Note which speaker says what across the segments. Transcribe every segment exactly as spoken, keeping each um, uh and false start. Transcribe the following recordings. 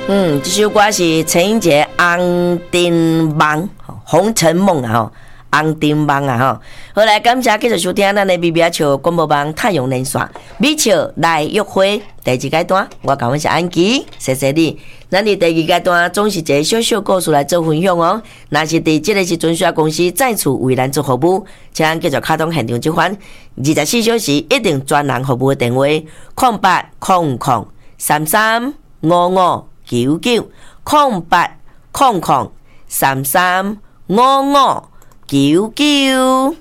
Speaker 1: 嗯，这首歌是陈英杰《红灯梦》《红尘梦》啊吼，《红灯梦》啊吼。好来，感谢继续收听咱的 B B 笑广播网太阳连线美笑来约会第二阶段，我讲我是安琪，谢谢你。咱伫第二阶段总是一个小小故事来做分享哦。若是伫这个时阵需要公司再次为咱做服务，请继续开通现场这款二十四小时一定专人服务的电话：零八零零三三五五九九零八零零三三五五九九。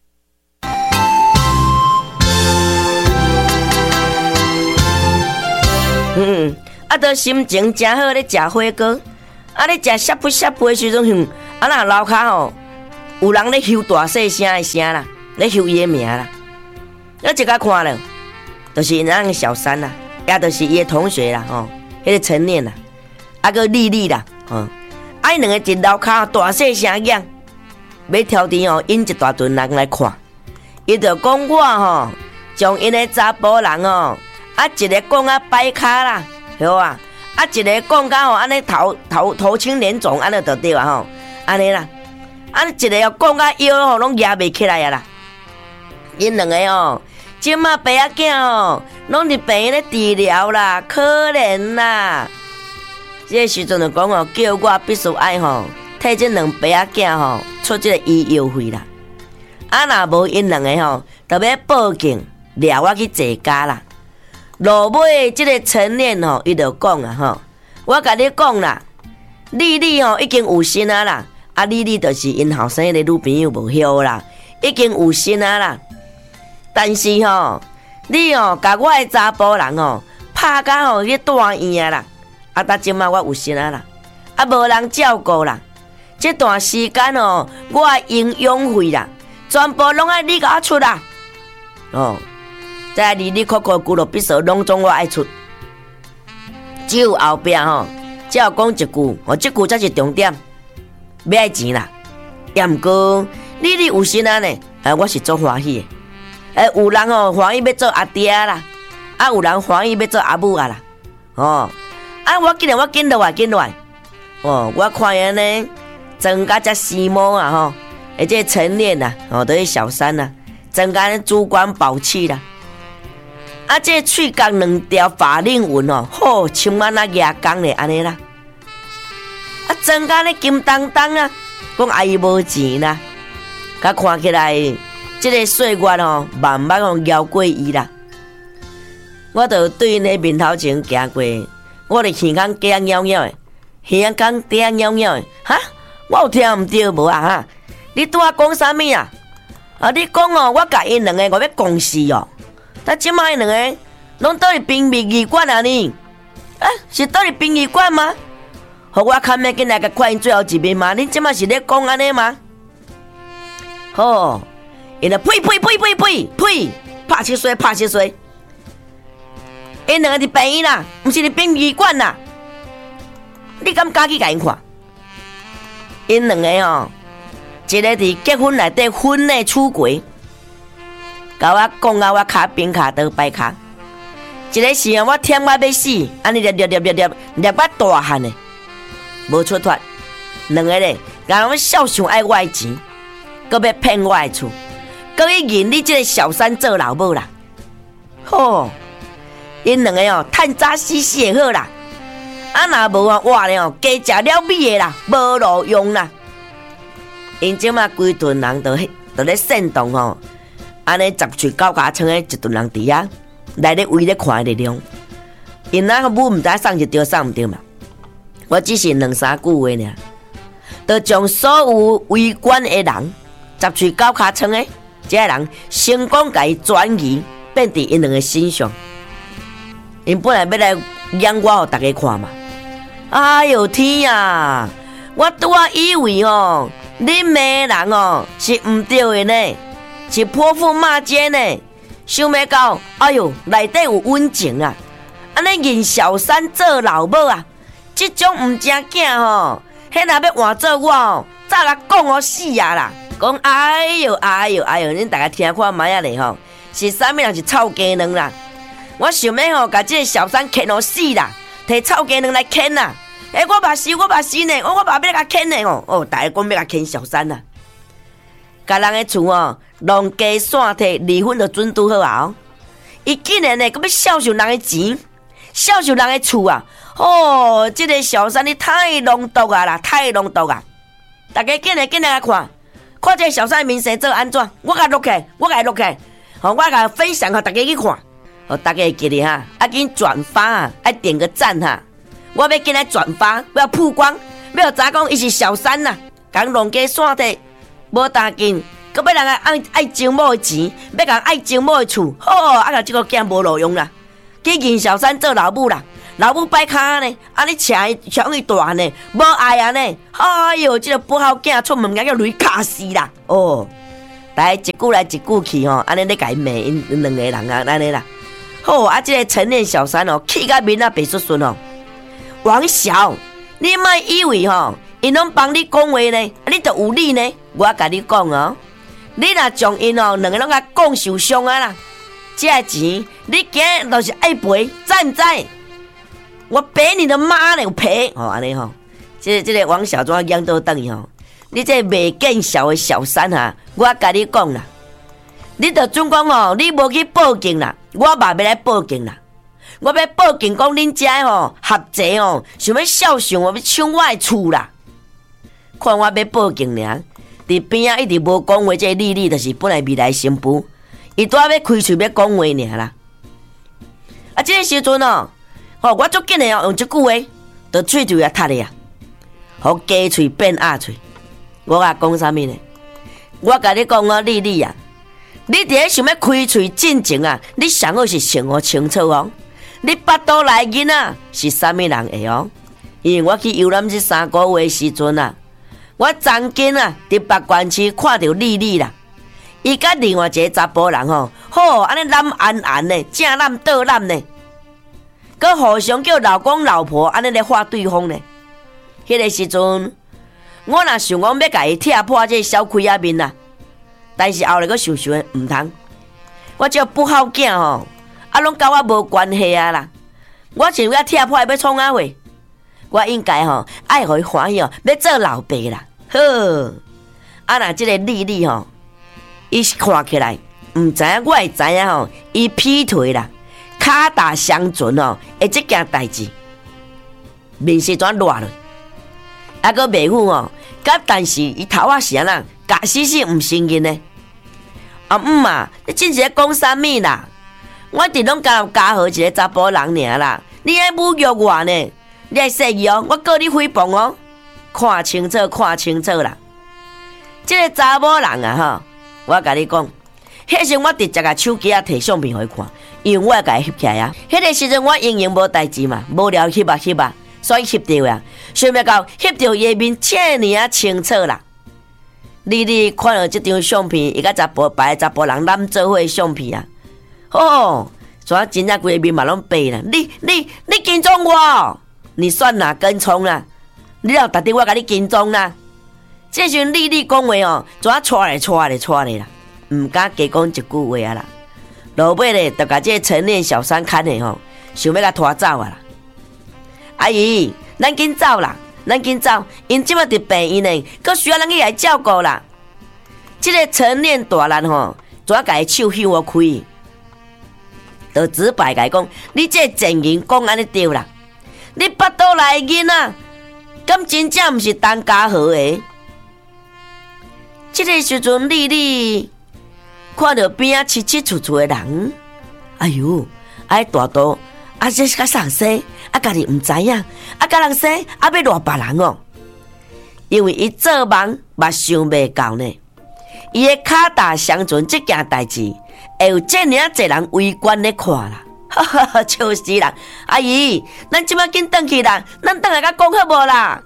Speaker 1: 嗯，啊，都心情真好，咧食火锅，啊，咧食呷哺呷哺的时阵，哼，啊那楼骹吼，有人咧吼大细声的声啦，咧吼伊的名啦，我一个看了，就是咱小三啦，也就是伊的同学啦，吼，迄个陈念啦，啊个丽丽啦，吼，啊伊两个伫楼骹大细声讲，要挑战哦，引一大群人来看，伊就讲我吼，将因的查甫人哦。啊，一个讲啊摆卡啦，好啊，啊一个讲甲吼安尼头头头青脸肿，安尼就对啊吼，安尼啦，啊一个又讲甲腰吼拢压袂起来啊啦，因两个哦，即马爸仔囝哦，拢伫病院咧治疗啦，可怜啦。这个时阵就讲哦，叫我必须爱吼替这两爸仔囝吼出这个医药费啦，啊若无因两个吼，就要报警抓我去坐监啦。落尾即个陈念吼，伊就讲啊吼，我甲你讲啦，丽丽吼已经有心啊啦，啊丽丽就是因后生的女朋友无晓啦，已经有心啊啦。但是吼，你吼甲我的查甫人吼拍甲吼去大院啊啦，啊搭即马我有心啊啦，啊无人照顾啦，这段时间吼，我的营养费啦，全部拢爱你甲我出啦，哦。再里里扣扣，俱乐必须拢总我爱出，只有后壁吼，只要讲一句，哦，这句才是重点，要爱钱啦。也毋过，你你有心啊呢？哎，我是做欢喜的。哎，有人吼欢喜要做阿爹啦，啊，有人欢喜要做阿母啊啦。哦，啊，我紧来，我紧落来，紧落来。哦，我看人呢，增加只时髦啊吼，而且陈念呐，哦，都是小三呐，增加主管宝气啦。啊，这喙角两条法令纹哦，好像安那牙钢咧安尼啦。啊，增加咧金当当啊，讲阿姨无钱啦，甲看起来，这个岁月哦，慢慢哦摇过伊啦。我就对因的面头前行过，我咧耳孔低啊袅袅的，耳孔低啊袅袅的，哈，我有听唔对无啊哈？你拄仔讲啥物啊？啊，你讲哦，我甲因两个我要公事哦。但即摆两个拢倒伫殡仪旅馆啊呢？啊，是倒伫殡仪馆吗？互我看咩紧来甲看因最后一面嘛？恁即摆是咧讲安尼吗？吼，因就呸呸呸呸呸呸，拍七岁拍七岁，因两个伫病院啦，毋是伫殡仪馆啦。你敢敢去甲因看？因两个哦，一个伫结婚内底婚内出轨。甲我讲啊，我骹冰骹倒摆骹，一个是啊，我忝我要死，安尼粒粒粒粒粒粒我大汉的，无出脱。两个咧，甲我笑想爱我的钱，搁要骗我的厝，搁去引你这个小三做老母啦。吼，因两个哦，趁早死死的好啦。啊，若无啊，活咧哦，加食了米的啦，无路用啦。因即马规顿人都都咧煽动吼。安尼十喙九骹穿的一群人伫遐来咧围咧看的力量，因那个母毋知送一对送毋对嘛？我只是两三句话尔，就将所有围观的人十喙九骹穿的这个人成功甲伊转移变伫因两个身上。因本来要来演我互大家看嘛，哎呦天啊！我拄仔以为哦，恁妹人哦是毋对的呢。是泼妇骂街呢，想要到，哎呦，内底有温情啊！安尼认小三做老母啊，这种毋正囝吼，迄若要换做我哦，早甲讲我死啊啦！讲哎呦哎呦哎呦，恁大家听看卖啊咧吼，是啥物人是臭鸡卵啦？我想要吼，甲这个小三牵互死啦， 摕臭鸡卵来啃啦。诶、欸，我目死，我目死呢，我我爸要甲啃呢吼，哦，大家讲要甲啃小三啦。甲人诶厝哦，弄鸡散摕离婚就准拄好啊！哦，伊竟然呢，搁要孝顺人诶钱，孝顺人诶厝啊！哦，即、这个小三你太弄毒啊啦，太弄毒啊！大家紧来紧来来看，看这个小三的面生做安怎？我甲录起，我甲录起，吼，我甲分享互大家去看，哦，大家会记得哈，啊，紧转发啊，爱点个赞哈！我要紧来转发，要曝光，要知讲伊是小三呐，讲弄鸡散摕无大劲，搁要人爱爱情某的钱，要讲爱情某的厝，好，啊，甲这个囝无路用啦，去认小三做老母啦。老母摆骹呢，安尼请伊抢伊大呢，无爱啊呢，哎哟，这个不好囝出门硬叫雷卡死啦！哦，来一句来一句去吼，安尼咧甲伊骂因两个人啊，安尼啦。好啊，这个陈念小三哦，气甲面啊白xuất順哦。王小，你莫以为吼，因拢帮你讲话呢，你就有理呢？我甲你讲哦，你若将因哦两个拢甲讲受伤啊啦，这个钱你今日就是爱赔，知唔知？我赔你的妈呢！有赔哦，安尼吼，这个、这个王小怎样养到等伊吼？你这未见小的小三哈，我甲你讲啦，你着准讲哦，你无去报警啦，我嘛要来报警啦。我要报警讲恁遮吼合贼哦，想要孝顺我，要抢我的厝啦。看我要报警尔，伫边啊一直无讲话，这丽丽就是本来未来新妇，伊拄仔要开喙要讲话尔啦。啊，这个时阵哦。哦，我足紧的哦，用这句话，就喙就也塌的啊，好鸡喙变鸭喙。我甲讲啥物呢？我甲你讲哦，丽丽啊，你伫咧想要开喙进前啊，你上好是想好清楚哦。你巴肚内囡仔是啥物人的哦？因为我去游览这三个月时阵啊，我曾经啊伫八关区看到丽丽啦，伊甲另外一个查甫人吼，好安尼揽安安的，正揽倒揽呢。佮互相叫老公老婆安尼咧画对方呢？迄个时阵，我若想讲要甲伊踢破这小亏仔面啦，但是后来佮想想毋通，我这不好囝吼，啊拢甲我无关系啊啦。我想要踢破要创啊话，我应该吼爱互伊欢喜哦，要做老爸啦。好，啊若即个丽丽吼，伊看起来毋知影，我会知影吼，伊劈腿啦。骹打相存哦，诶，这件代志面是怎热落，啊个袂赴哦，甲但是伊头仔是安那，假死死毋承认呢？啊毋嘛，你真是咧讲啥物啦？我伫拢甲加好一个查甫人尔啦，你爱侮辱我呢？你爱说伊哦，我告你诽谤哦，看清楚，看清楚啦！这个查某人啊，吼，我甲你讲，迄时我直接甲手机啊摕相片互伊看。因为我甲伊翕起来啊，迄个时阵我营营无代志嘛，无聊翕啊翕啊，所以翕着啊。想要到翕着伊面遮尔啊清楚啦。丽丽看到这张相片，伊甲查甫白查甫人揽做伙相片啊，哦，所以真正规面嘛拢白啦。你你你跟踪我，你算哪跟踪啦？你若逐日我甲你跟踪啦。这时阵丽丽讲话哦，怎啊带来带来带来啦，毋敢加讲一句话啊啦。落尾咧，就甲这个陈念小三牵的吼，想要甲拖走啊啦！阿姨，咱紧走啦，咱紧走，因即摆伫病院呢，佫需要咱去来照顾啦。这个陈念大人吼，怎甲伊手向我开？就直白甲伊讲，你这贱人讲安尼对啦，你巴肚内囡仔，敢真正毋是当家好的？这个时阵，丽丽。看到边啊七七楚楚的人，哎呦，爱大肚，啊这是甲谁生？啊家己毋知影，啊甲人生，啊要赖别人哦。因为伊做梦嘛想袂到呢，伊的骹踏相传这件代志，会有这么侪人围观咧看啦，哈哈哈，笑死人！阿姨，咱即摆紧转去啦，咱转来甲讲好无啦？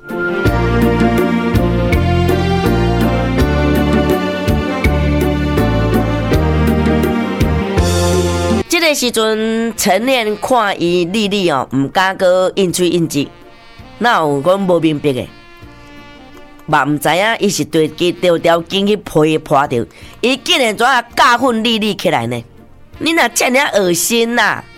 Speaker 1: 这个时阵，陈念看伊丽丽哦，毋敢个应嘴应舌，哪有讲无明白的？嘛毋知影伊是对伊条条筋去批破着，伊竟然怎啊教训丽丽起来呢？你若遮尔恶心呐！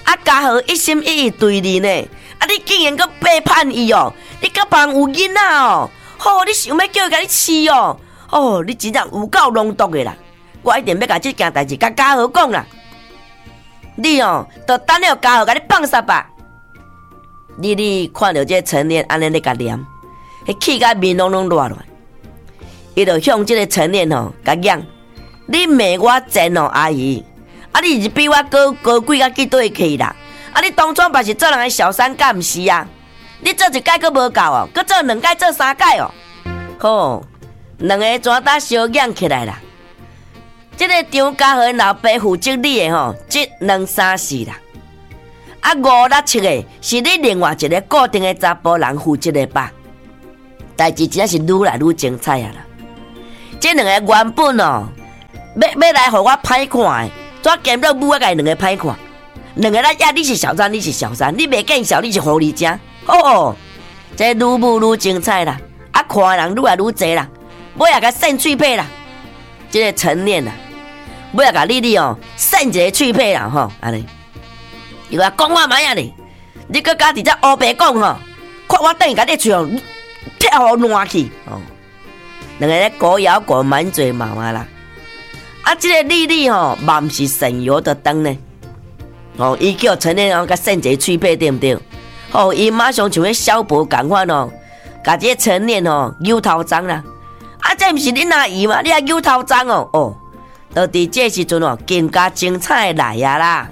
Speaker 1: 啊，家和一心一意对你呢，啊，你竟然搁背叛伊哦！你甲别人有囡仔哦，吼、哦！你想要叫伊甲你饲哦，哦！你真正有够弄毒的啦！我一定要甲这件代志甲家和讲啦。你哦，就等了家和甲你放杀吧。丽丽看到这陈念安尼咧甲念，迄气甲面拢拢热落，伊就向这个陈念吼甲讲：你骂我贱哦，阿姨！啊，你是比我高高贵甲几对去啦！啊，你当初嘛是做人的小三，敢毋是啊？你做一届佫无够哦，佫做两届做三届哦。好，两个全打相养起来啦。这个张家和老爸负责你的吼，这两三四啦。啊，五六七个是你另外一个固定的查甫人负责的吧？代志真是愈来愈精彩啊啦！这两个原本哦，要要来互我歹看的，怎见到母我甲伊两个歹看？两个来呀，你是小三，你是小三，你袂见小，你是狐狸精。哦，这愈舞愈精彩啦！啊，看的人愈来愈侪啦，尾也甲扇喙皮啦。这个陈念啦，尾也甲丽丽哦扇一个喙皮啦吼，安尼。伊话讲我买啊哩，你搁家伫遮乌白讲吼，看我等于甲你喙哦跳互烂去哦。两个咧狗咬狗满嘴毛啊啦！啊，这个丽丽吼，嘛毋是省油的灯呢。哦，伊叫陈念哦，甲扇一个喙皮对毋对？哦，伊马上像迄小婆共款哦，甲这个陈念哦扭头脏啦。啊，这毋是恁阿姨吗？你还扭头脏哦？哦，到伫这时阵哦，更加精彩来啊啦！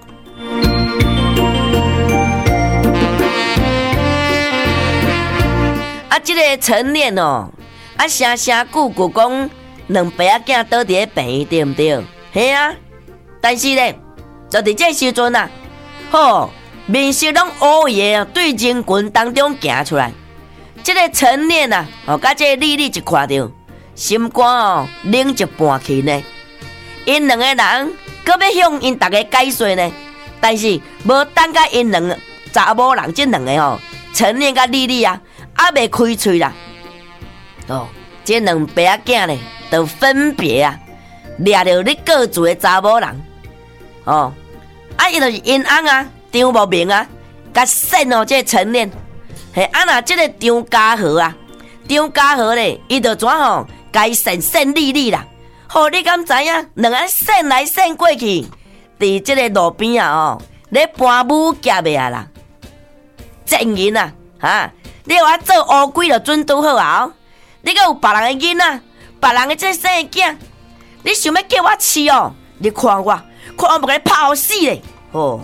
Speaker 1: 啊，这个陈念哦，啊，声声句句讲两爸仔囝倒伫咧病院，对毋对？嘿啊，但是咧，就伫这时阵啊，吼，面色拢乌耶，对人群当中行出来。这个陈念啊，哦，甲这个丽丽一看到，心肝哦冷一半去呢。因两个人搁要向因大家解释呢，但是无等甲因两个查某人，这两个吼，陈念甲丽丽啊。还未开嘴啦，哦，这两爸仔囝呢，就分别啊，掠着你各自的查某人，哦，啊，伊就是因翁啊，张无明啊，甲扇哦，这陈念，嘿，啊那这个张家和啊，张家和咧，伊就怎吼，甲伊扇扇丽丽啦，好，你敢知影？两个扇来扇过去，伫这个路边啊，哦，咧搬母夹的啊啦，贱人啊，哈！你我做乌龟就准拄好啊！你阁有别人的囡仔，别人的这生的囝，你想要叫我饲哦？你看我，看我不甲你拍死咧！哦，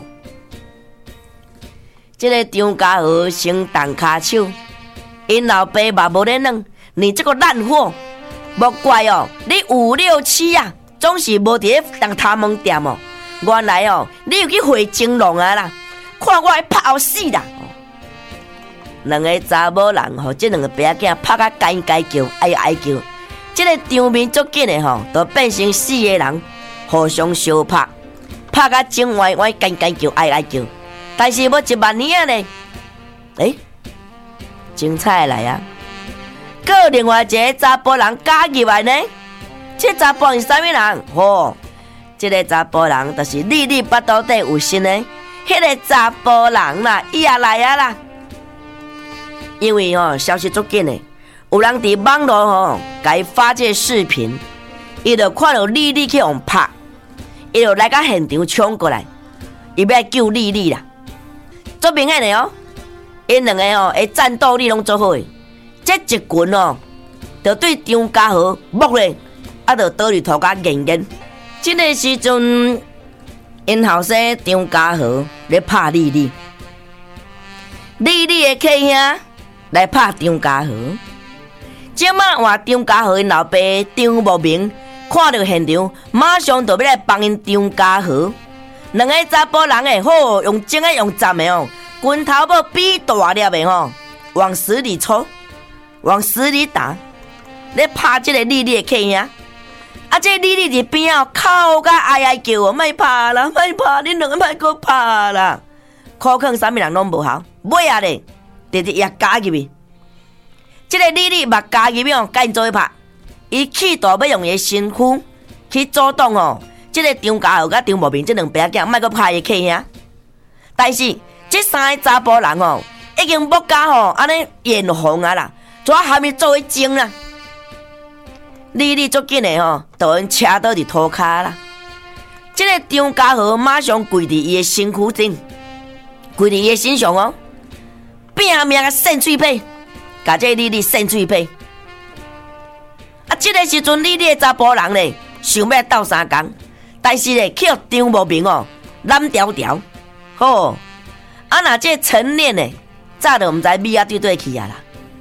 Speaker 1: 这个张家和先动骹手，因老爸嘛无咧软，你这个烂货，莫怪哦，你五六七啊，总是无伫咧当他门店哦。原来哦，你又去会蒸笼啊啦！看我会拍死啦！两个查某人吼，这两个爸仔囝拍甲干干叫，哀哀叫。这个场面足紧的吼，都变成四个人互相相拍，拍甲整歪歪干干叫，哀哀叫。但是要一万年呢，诶，精彩来啊！搁另外一个查甫人加入来呢，这查甫人是啥物人？吼，这个查甫人就是丽丽巴肚底有心的，迄个查甫人啦，伊也来啊啦。因为吼、哦、消息足紧的，有人伫网络吼，甲伊发这视频，伊就看到丽丽去用拍，伊就来到现场冲过来，伊要来救丽丽啦。足明显的哦，因两个哦，诶战斗力拢足好的，这一群哦，就对张家和木咧，啊，就倒里头甲严严。这个时阵，因后生张家和咧拍丽丽，丽丽的客兄。来拍张家和，即马换张家和因老爸张无明看到现场，马上就要来帮因张家和。两个查甫人诶，好用正诶用站诶哦，拳头要比大粒诶吼，往死里戳，往死里打，咧拍即个丽丽诶客兄。啊，这丽丽伫边啊，哭甲哀哀叫哦，莫拍啦，莫拍，恁两个莫搁拍啦，苦劝啥物人拢无效，尾啊咧。直直也加入去，这个丽丽嘛加入去哦，甲因做伙拍，伊企图要用伊身躯去阻挡哦，这个张家豪甲张无明这两爸仔囝，莫阁拍伊客兄。 但是这三个查甫人哦，已经要甲吼安尼眼红啊啦，怎还没做一精啦？丽丽足紧的吼，就因车倒伫涂骹啦。这个张家豪马上跪伫伊的身躯顶，跪伫伊的身上哦，拼命个扇嘴皮，甲这丽丽扇嘴皮。啊，这个时阵丽丽的查甫人咧，想要斗相共，但是咧去张无明哦，懒条条，吼、哦，啊那这陈念咧，早就毋知米啊对对去啊啦。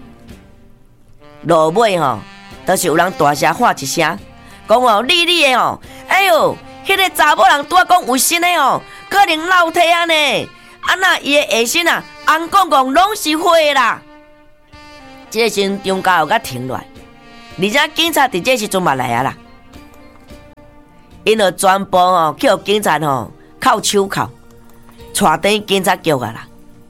Speaker 1: 落尾吼，都、就是有人大声喊一声，讲哦，丽丽的哦，哎呦！迄个查某人拄啊讲有心的哦，可能老体啊呢，啊那伊的下身啊，红光光拢是火啦。这个时阵张家有甲停落来，而且警察伫这时阵嘛来啊啦，因就全部哦叫警察吼扣手铐，带回警察局啊啦。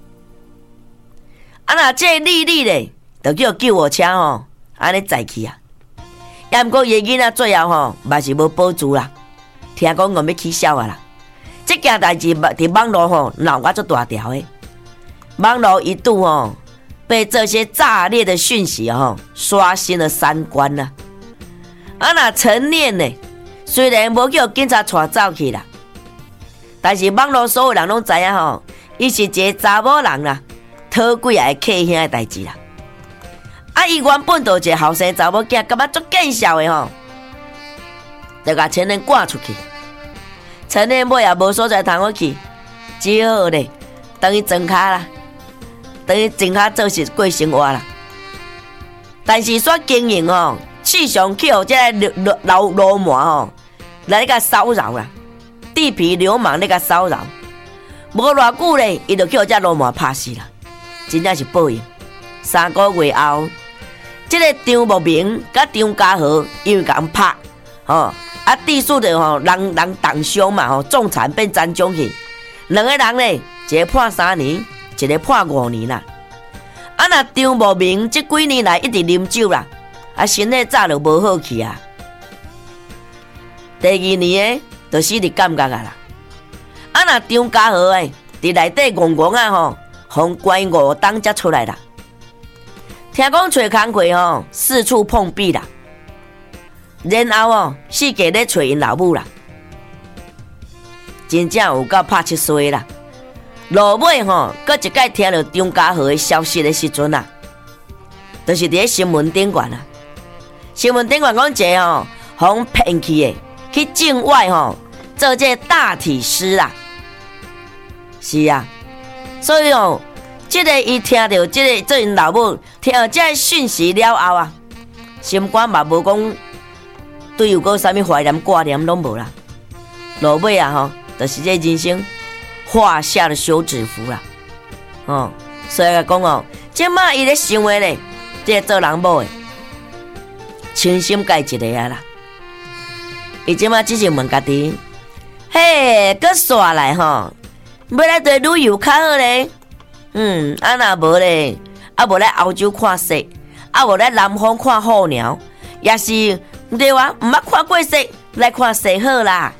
Speaker 1: 啊那这丽丽咧，就叫救护车吼安尼载去啊。也毋过伊囡仔最后吼嘛是无保住啦。听讲我要起笑啊啦！这件代志伫网络吼闹我足大条的，网络一度吼被这些炸裂的讯息吼刷新了三观啦。啊那陈念呢，虽然无叫警察带走去啦，但是网络所有人拢知影吼，伊是一个查某人啦，讨几个客兄的代志啦。啊，伊原本就一个后生查某囝，感觉足见笑的吼，就甲陈念赶出去。陈念尾也无所在通好去，只好咧，等于装卡啦，等于装卡做事过生活啦。但是煞经营哦，气上去互这个老流氓哦来甲骚扰啦，地痞流氓咧甲骚扰，无偌久咧，伊就叫这流氓拍死啦，真正是报应。三个月后，这个张慕明甲张家豪因为共拍，吼。啊，地数的吼，人人重伤嘛吼，重残变残障去。两个人咧，一个判三年，一个判五年啦。啊，那张慕明这几年来一直啉酒啦，啊，身体早就无好去啊。第二年诶，就死伫感觉啊啦。啊，那张家豪诶，伫内底戆戆啊吼，互关五档才出来啦。听讲找工课吼，四处碰壁啦。然后哦，四界咧找因老母啦，真正有够拍七岁啦。落尾吼，搁一摆听到张家豪的消息的时阵啊，就是伫咧新闻顶管啊。新闻顶管讲一个吼，互骗去的，去境外吼做这大体师啦。是啊，所以哦，这个伊听到这个做因老母听到这个讯息了后啊，心肝嘛无讲。对有个啥物怀念挂念拢无啦，落尾啊吼，就是这人生画下了休止符啦，哦，所以讲哦，即马伊咧想的咧，这个做人某的，清心改一个啊啦，伊即马只是问家己，嘿，搁煞来吼，要来对旅游较好咧，嗯，啊若无咧，啊无来欧洲看雪，啊无来南方看候鸟，也是。对哇，毋捌看过雪，来看雪好啦。